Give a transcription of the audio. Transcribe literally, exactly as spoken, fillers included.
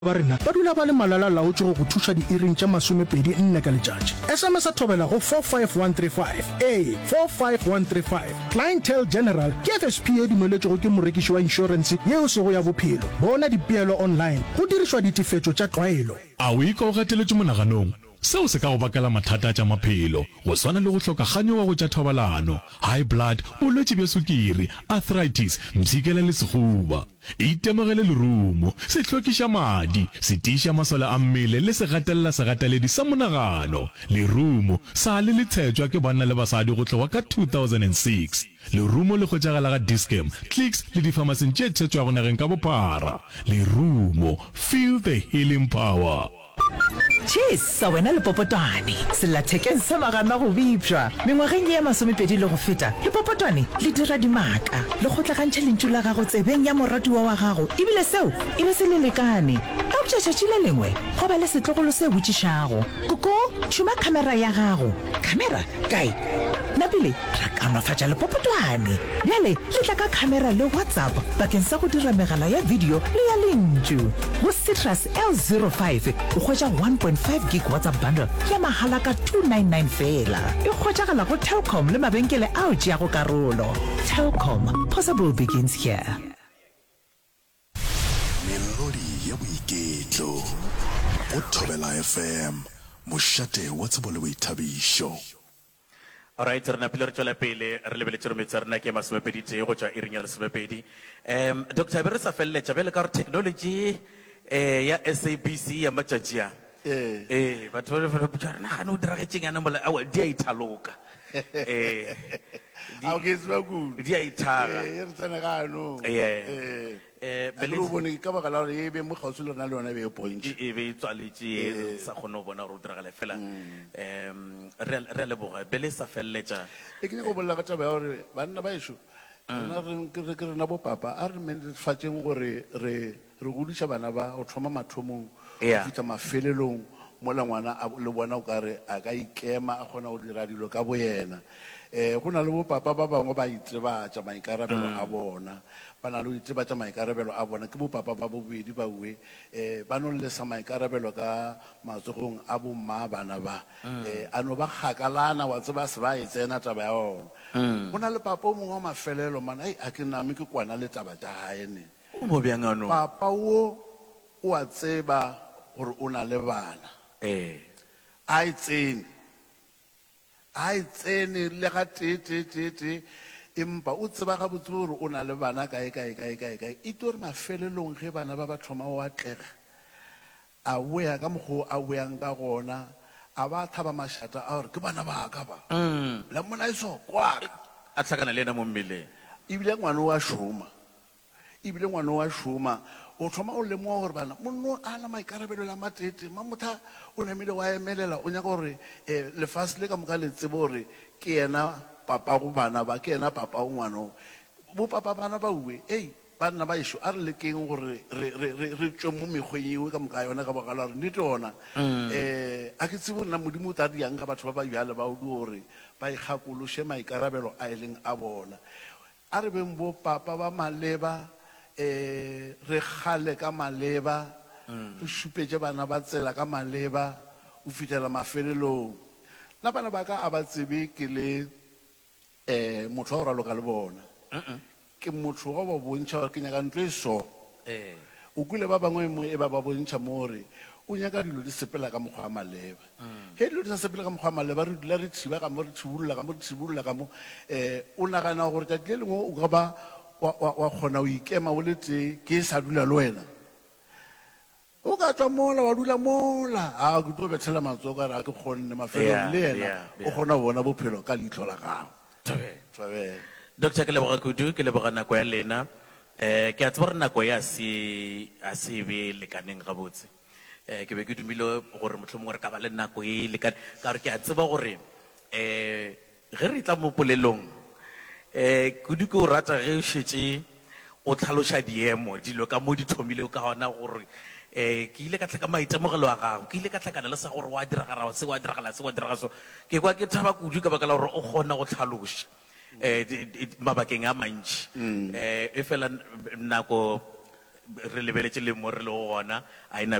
ba rena ba dula ba le malala laotswe go go thuša di-iring tša masomepedi nne ka letšatši. S M S a thobela go four five one three five a four five one three five. Clientele General ke F S P e dumeletšego ke morekiši wa inšorense yeo sego ya bophelo. Bona dipeelo online go dirišwa ditefetšo tša tlwaelo. A o ika o gateletše monaganong seo se ka go bakela mathata tša maphelo go swana le go hloka kganyoga go tša thobalano, high blood, bolwetši bja sukiri, arthritis, mtshikela le sekgoba. Itemogele lerumo se hlokiša madi, se tiiša masole a mmele le se gatelela segateledi sa monagano. Lerumo sa le le tshetšwa ke banna le basadi go tloga ka two thousand six. Lerumo le kgotšagala ga Dischem, Clicks le dipharmaseng tše tshetšwago nageng ka bophara. Lerumo, feel the healing power. Cheers, sa wena le popotwane. Sela thekeng sa magana go bipšwa. Mengwageng ya masomepedi le go feta, le popotwane le dira dimaka. Le go tlagantšha lentšu la gago tsebeng ya moratiwa wa gago. Ebile seo, e be se le lekane. Ka go tšatšatši le lengwe, go ba le setlogolo se botšišago. Koko, tšhuma kamera ya gago. Kamera? Kae? Napile, ra kanofatša le popotwane. Bjale, le tla ka kamera le WhatsApp bakeng sa go dira megala ya video le ya lentšu. Go Citrus L zero five, o hwetša one point five gig WhatsApp bundle ya mahala ka two ninety-nine fela. E hwetšagala go Telkom le mabenkele ao tšeago karolo. Telkom, possible begins here. Melodi ya boiketlo o Thobela F M mošate wa tsebo le boithabišo. Alright, re napile re tšwela pele re lebeletse re metsa rena ke masomepedi tee go tšwa iring ya lesomepedi. Um, Doctor Bere sa feleletša bjale ka gore technology eh, ya S A B C ya matšatši a Eh. eh batho ba le botša re nagane o diragetšeng yana mola awa di a ithaloka eh a ke tswa kudu di a ithaga eh re tsena ga no eh eh be le bone ka ba gala re be mo gausi lona le yona be e pontše e be tswaletše sa kgone go bona gore o diragale fela um re re leboga bele sa feleletša e ke go bolela ka taba ya gore banna ba ešo rena re ke rena bo papa a re netefatšeng gore re re godiša bana ba o thoma mathomong Yeah. go fitlha mafelelong mola ngwana le bona o kare a ka ikema a kgona go dira dilo ka bo yena um go na le bo papa ba bangwe ba itsebatša maikarabelo a bona ba na le go itsebatša maikarabelo a bona ke bo papa ba bobedi baue um ba no lesa maikarabelo ka matsogong a bomma bana ba um a no ba kgakalana wa tseba se ba e tsena taba ya ona go na le papa o mongwe wa mafelelo mana ai a ke name ke kwana le taba tša gaene o mo bjang ano papa wo o a tseba gore o na le bana eh a e tsene a e tsene le ga tete empa o tseba ga botse gore o na le bana kae kae kae kae kae e tore mafelelong ge bana ba ba thoma o atlega a wea ka mokgwa a weang ka gona a ba thaba mašata a gore ke bana ba ka ba la mona e so kwa a tlhakana le ena mo mmeleng ebile ngwana wa šoma ebile ngwana wa šoma o thoma o lemoga gore bana monno a na maikarabelo la matete mamotha o namile wa emelela o nyaka gore um lefase le ka moka le tsebe gore ke yena papa go bana ba ke yena papa o ngwano bo papa bana ba ue ei banna ba ešo a re lekeng gore re tswe mo mekgweng ewe ka moka yona ka bogala gore nnete ona um a ke tsebe nna modimo o tla diang ka batho ba ba bjale ba odi gore ba ikgakološe maikarabelo a e leng a bona a re beng bo papa ba maleba eh re khale ka maleba o šupetše bana ba tsela ka maleba o fitela mafelelong la bana ba ka a ba tsebe ke le eh motho wa raloka le bona ke motho wa ba bontšha gore ke nyaka ntlo e so eh o kule ba bangwe mo e ba ba bontšha more o nyaka dilo di sepela ka mokgwa wa maleba he dilo di sa sepela ka mokgwa wa maleba re dula re thiba ka mo re thibolola ka mo re thibolola ka mo eh o nagana gore tša tle lengwe o ka ba wa kgona o ikema o le tee ke sa dula le wena o ka tswa mola wa dula mola a ke tlo bethela matsogo a ke kgonne mafelong le yena o kgona go bona bophelo ka leitlho la gago thabela Doctor ke leboga kudu ke leboga nako ya lena eh ke a tseba re nako ya se a se be lekaneng ga botse eh ke be ke dumile gore motlhomongwe re ka ba le nako e lekane ka gore ke a tseba gore eh ge re tla mo polelong eh kudu ke o rata ge o šetše o tlhaloša diemo dilo ka mo di thomile ka gona gore eh ke ile ka tla ka maitemogelo a gago ke ile ka tlhakana le sa gore wa diragala se wa diragala se wa diragala so ke kwa ke thaba kudu ka baka la gore o kgona go tlhaloša eh mabakeng a mantši eh e fela nako re lebeletse le mo re le go gona a ena